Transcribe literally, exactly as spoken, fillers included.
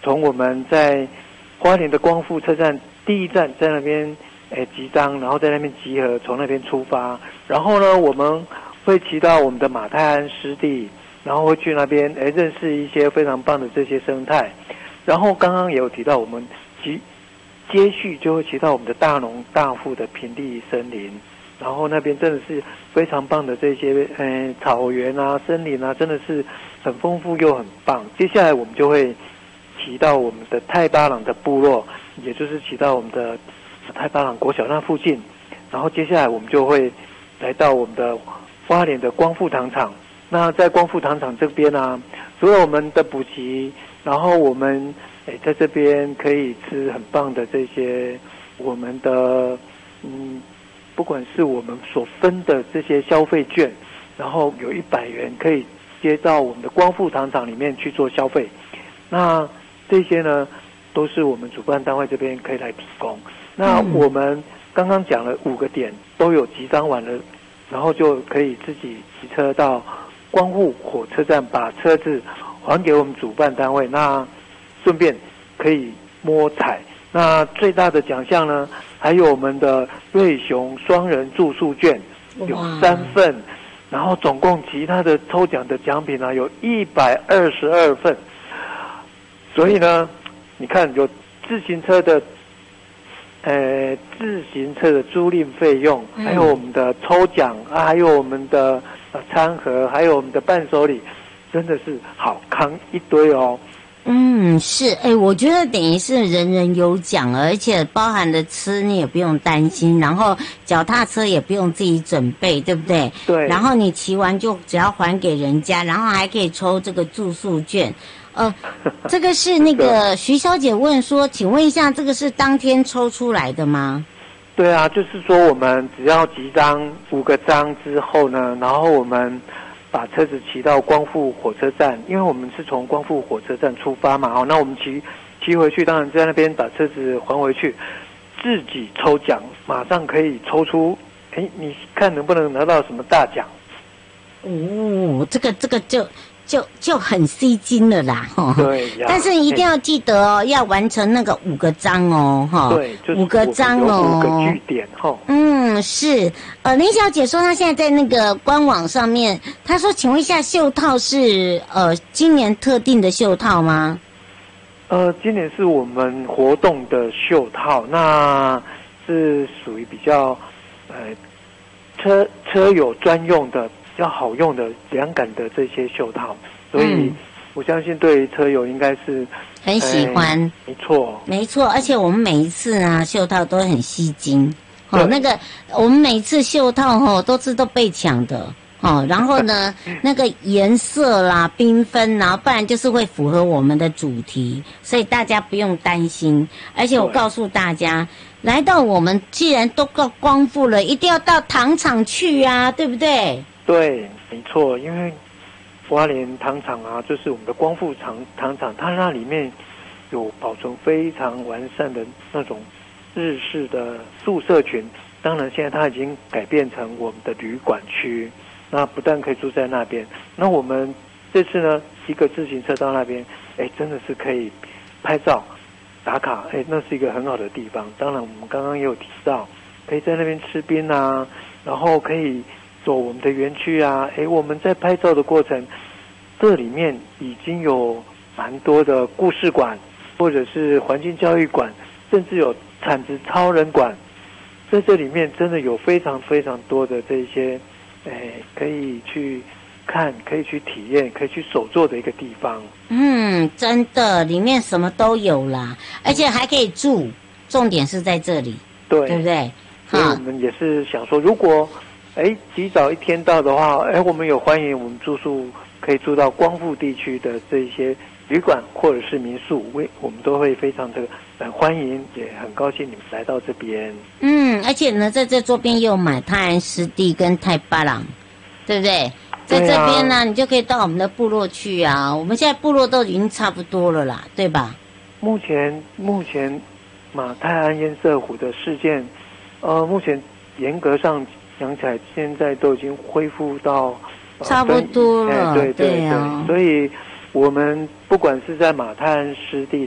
从我们在花莲的光复车站第一站在那边诶集章，然后在那边集合，从那边出发，然后呢我们会骑到我们的马太鞍湿地，然后会去那边诶认识一些非常棒的这些生态，然后刚刚也有提到我们骑接续就会骑到我们的大农大富的平地森林，然后那边真的是非常棒的这些呃草原啊森林啊，真的是很丰富又很棒。接下来我们就会骑到我们的太巴朗的部落，也就是骑到我们的太巴朗国小那附近，然后接下来我们就会来到我们的花莲的光复糖厂。那在光复糖厂这边啊，除了我们的补给，然后我们诶在这边可以吃很棒的这些我们的嗯，不管是我们所分的这些消费券，然后有一百元可以接到我们的光复糖厂里面去做消费。那这些呢，都是我们主办单位这边可以来提供。那我们刚刚讲了五个点，都有集章完了，然后就可以自己骑车到光复火车站，把车子还给我们主办单位。那顺便可以摸彩。那最大的奖项呢，还有我们的瑞雄双人住宿券，有三份，然后总共其他的抽奖的奖品呢，有一百二十二份。所以呢，你看有自行车的，呃，自行车的租赁费用，还有我们的抽奖啊，还有我们的呃餐盒，还有我们的伴手礼，真的是好康一堆哦。 嗯，是，哎，我觉得等于是人人有奖，而且包含的吃你也不用担心，然后脚踏车也不用自己准备，对不对？ 对。 然后你骑完就只要还给人家，然后还可以抽这个住宿券。呃，这个是那个徐小姐问说，请问一下，这个是当天抽出来的吗？ 对啊，就是说我们只要集章五个章之后呢，然后我们把车子骑到光复火车站，因为我们是从光复火车站出发嘛，哦，那我们骑骑回去，当然在那边把车子还回去，自己抽奖，马上可以抽出，哎，你看能不能拿到什么大奖？ 哦，这个这个就。就就很吸睛了啦，哈。 对呀。 但是一定要记得哦，要完成那个五个章哦，哈。 对，就是五个章哦。 五个据点哈。 嗯，是。呃，林小姐说她现在在那个官网上面，她说，请问一下，袖套是呃今年特定的袖套吗？ 呃，今年是我们活动的袖套，那是属于比较呃车车友专用的。比较好用的凉感的这些袖套，所以我相信对于车友应该是很喜欢。 哎、没错， 没错，而且我们每一次啊袖套都很吸睛。哦，那个我们每一次袖套哦都是都被抢的哦，然后呢那个颜色啦缤纷啦，不然就是会符合我们的主题，所以大家不用担心。而且我告诉大家，来到我们既然都够光复了，一定要到糖厂去啊，对不对？ 对，没错，因为花莲糖厂啊，就是我们的光复糖糖厂，它那里面有保存非常完善的那种日式的宿舍群。当然，现在它已经改变成我们的旅馆区。那不但可以住在那边，那我们这次呢，骑个自行车到那边，哎，真的是可以拍照打卡，哎，那是一个很好的地方。当然，我们刚刚也有提到，可以在那边吃冰啊，然后可以走我们的园区啊，诶，我们在拍照的过程，这里面已经有蛮多的故事馆，或者是环境教育馆，甚至有产值超人馆，在这里面真的有非常非常多的这些，诶，可以去看，可以去体验，可以去手做的一个地方。 嗯，真的，里面什么都有啦，而且还可以住，重点是在这里， 对， 对不对？ 所以我们也是想说，如果哎，及早一天到的话，哎，我们有欢迎我们住宿可以住到光复地区的这些旅馆或者是民宿，为我们都会非常的很欢迎，也很高兴你们来到这边。 嗯，而且呢，在这周边又买泰安湿地跟太巴朗，对不对？在这边呢、啊，你就可以到我们的部落去啊。我们现在部落都已经差不多了啦，对吧？ 目前目前马泰安堰塞湖的事件，呃，目前严格上讲起来，现在都已经恢复到、呃、 差不多了， 对对对， 对啊， 所以我们不管是在马泰安湿地